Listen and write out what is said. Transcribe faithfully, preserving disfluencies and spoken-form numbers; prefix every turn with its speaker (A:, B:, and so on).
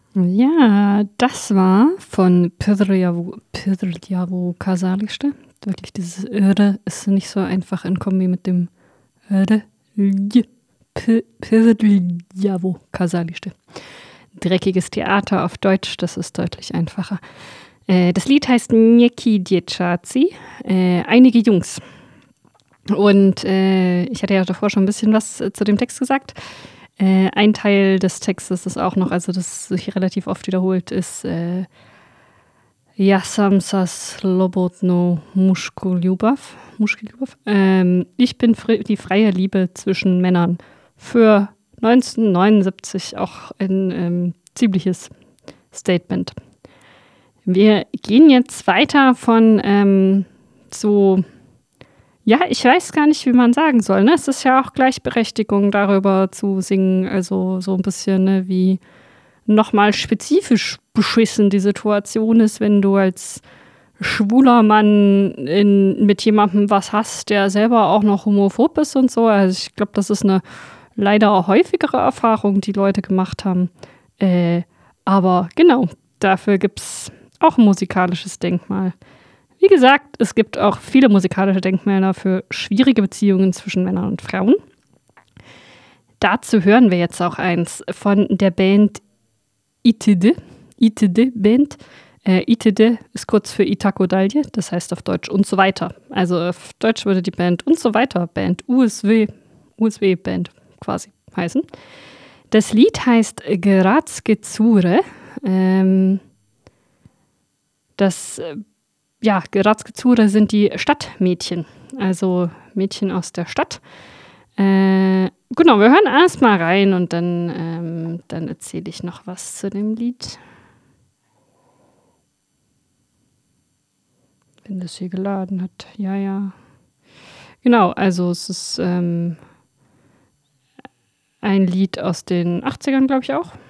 A: Ja, das war von Pyrrjavo Pyrrjavo Casalište. Wirklich, dieses R ist nicht so einfach in Kombi mit dem R. Lj. P- Pyrrjavo Casalište. Dreckiges Theater auf Deutsch, das ist deutlich einfacher. Äh, das Lied heißt Neki Dječaci, äh, einige Jungs. Und äh, ich hatte ja davor schon ein bisschen was äh, zu dem Text gesagt. Äh, ein Teil des Textes ist auch noch, also das sich relativ oft wiederholt, ist äh, Ja sam sa slobodno mušku ljubav. Muški ljubav. Ähm, ich bin fri- die freie Liebe zwischen Männern. Für neunzehnhundertneunundsiebzig auch ein ähm, ziemliches Statement. Wir gehen jetzt weiter von ähm, so, ja, ich weiß gar nicht, wie man sagen soll. Ne? Es ist ja auch Gleichberechtigung, darüber zu singen. Also so ein bisschen, ne, wie nochmal spezifisch beschissen die Situation ist, wenn du als schwuler Mann in, mit jemandem was hast, der selber auch noch homophob ist und so. Also ich glaube, das ist eine leider auch häufigere Erfahrung, die Leute gemacht haben. Äh, aber genau, dafür gibt es auch ein musikalisches Denkmal. Wie gesagt, es gibt auch viele musikalische Denkmäler für schwierige Beziehungen zwischen Männern und Frauen. Dazu hören wir jetzt auch eins von der Band I T D. I T D-Band. Äh, I T D ist kurz für Itako Dalje, das heißt auf Deutsch und so weiter. Also auf Deutsch würde die Band und so weiter Band, U S W, U S W-Band quasi heißen. Das Lied heißt Gradske Cure. Ähm, das, äh, ja, Gradske Cure sind die Stadtmädchen, also Mädchen aus der Stadt. Äh, genau, wir hören erst mal rein und dann, ähm, dann erzähle ich noch was zu dem Lied. Wenn das hier geladen hat, ja, ja. Genau, also es ist ähm, ein Lied aus den achtzigern, glaube ich auch.